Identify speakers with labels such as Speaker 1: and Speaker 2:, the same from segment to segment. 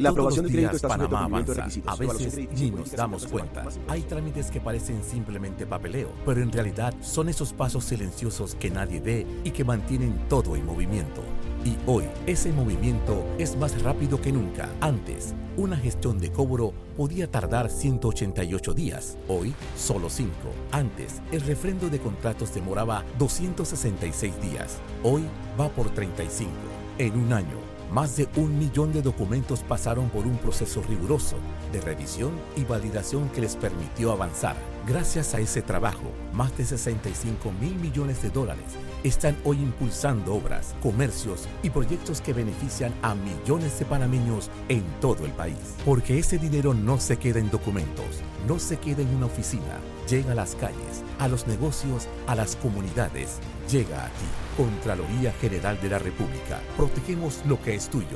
Speaker 1: La aprobación del crédito está sujeto
Speaker 2: Panamá
Speaker 1: a cumplimiento de
Speaker 2: avanza.
Speaker 1: requisitos.
Speaker 2: A veces ni nos damos cuenta. Hay trámites que parecen simplemente papeleo, pero en realidad son esos pasos silenciosos que nadie ve y que mantienen todo en movimiento. Y hoy, ese movimiento es más rápido que nunca. Antes, una gestión de cobro podía tardar 188 días. Hoy, solo 5. Antes, el refrendo de contratos demoraba 266 días. Hoy, va por 35. En un año, más de 1 millón de documentos pasaron por un proceso riguroso de revisión y validación que les permitió avanzar. Gracias a ese trabajo, más de 65.000 millones de dólares están hoy impulsando obras, comercios y proyectos que benefician a millones de panameños en todo el país. Porque ese dinero no se queda en documentos, no se queda en una oficina, llega a las calles, a los negocios, a las comunidades, llega a ti. Contraloría General de la República. Protegemos lo que es tuyo.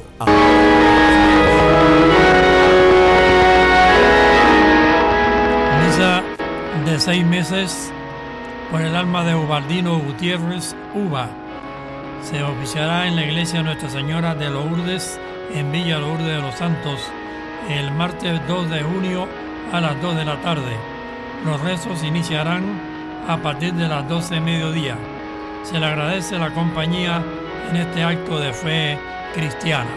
Speaker 3: Misa de 6 meses por el alma de Ubaldino Gutiérrez Uva. Se oficiará en la iglesia Nuestra Señora de Lourdes, en Villa Lourdes de los Santos, el martes 2 de junio a las 2 de la tarde. Los rezos iniciarán a partir de las 12 de mediodía. Se le agradece la compañía en este acto de fe cristiana.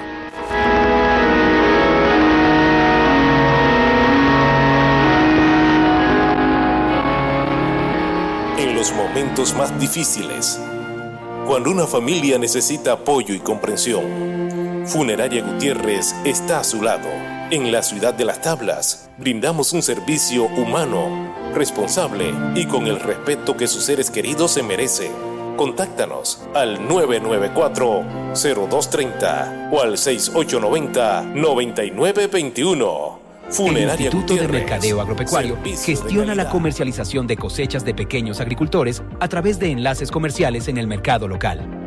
Speaker 4: En los momentos más difíciles, cuando una familia necesita apoyo y comprensión, Funeraria Gutiérrez está a su lado. En la ciudad de Las Tablas, brindamos un servicio humano, responsable y con el respeto que sus seres queridos se merecen. Contáctanos al 994-0230 o al 6890-9921. Funeraria
Speaker 5: El Instituto
Speaker 4: Gutiérrez,
Speaker 5: de Mercadeo Agropecuario
Speaker 4: servicio
Speaker 5: gestiona
Speaker 4: de
Speaker 5: la
Speaker 4: calidad.
Speaker 5: comercialización de cosechas de pequeños agricultores a través de enlaces comerciales en el mercado local.